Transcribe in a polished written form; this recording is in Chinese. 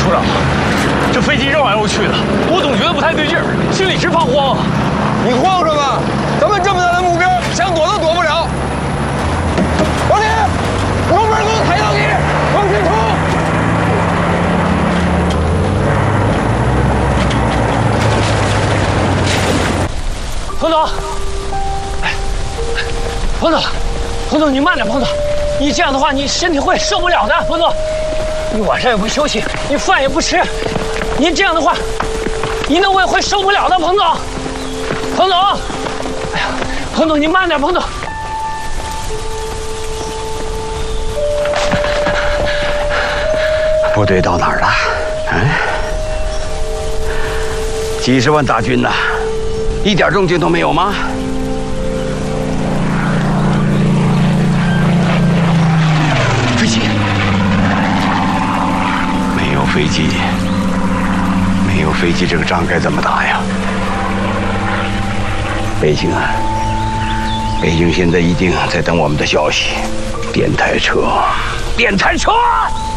处长，这飞机绕来绕去的，我总觉得不太对劲儿，心里直发慌啊！ 你慌什么？咱们这么大的目标，想躲都躲不了。老李，油门给我抬到底，往前冲！ 彭总，彭总，你慢点，彭总，你这样的话，你身体会受不了的，彭总。你晚上也不休息，你饭也不吃，您这样的话，您的胃会受不了的，彭总。彭总，哎呀，彭总，你慢点，彭总。 部队到哪儿了？几十万大军呐，一点动静都没有吗？飞机？没有飞机，没有飞机，这个仗该怎么打呀？北京啊，北京现在一定在等我们的消息。电台车，电台车！